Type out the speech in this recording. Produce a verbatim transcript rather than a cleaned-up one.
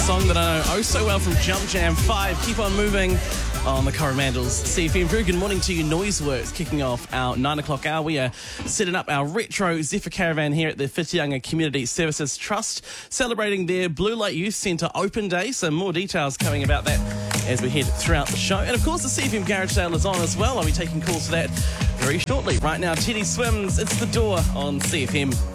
song that I know oh so well from Jump Jam five. Keep on moving on the Coromandels C F M. Very good morning to you. Noiseworks kicking off our nine o'clock hour. We are setting up our retro Zephyr Caravan here at the Whitianga Community Services Trust, celebrating their Blue Light Youth Centre Open Day. So more details coming about that as we head throughout the show. And of course the C F M Garage Sale is on as well. I'll be taking calls for that very shortly. Right now, Teddy Swims, It's the Door on C F M.